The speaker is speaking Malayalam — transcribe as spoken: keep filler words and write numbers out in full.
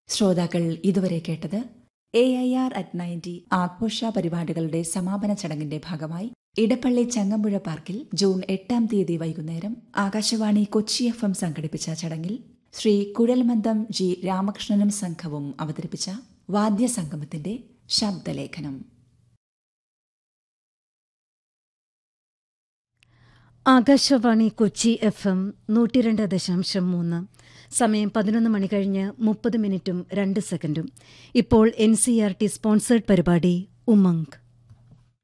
ശ്രോതാക്കൾ ഇതുവരെ കേട്ടത് A I R at ninety ആഘോഷ പരിപാടികളുടെ സമാപന ചടങ്ങിന്റെ ഭാഗമായി ഇടപ്പള്ളി ചങ്ങമ്പുഴ പാർക്കിൽ ജൂൺ എട്ടാം തീയതി വൈകുന്നേരം ആകാശവാണി കൊച്ചി എഫ് എം സംഘടിപ്പിച്ച ചടങ്ങിൽ ശ്രീ കുഴൽമന്ദം ജി രാമകൃഷ്ണനും സംഘവും അവതരിപ്പിച്ച വാദ്യസംഗമത്തിന്റെ ശബ്ദലേഖനം. ആകാശവാണി കൊച്ചി എഫ് എം നൂറ്റിരണ്ട് ദശാംശം മൂന്ന്. സമയം പതിനൊന്ന് മണി കഴിഞ്ഞ് മുപ്പത് മിനിറ്റും രണ്ട് സെക്കൻഡും. ഇപ്പോൾ N C R T sponsored പരിപാടി ഉമംഗ്.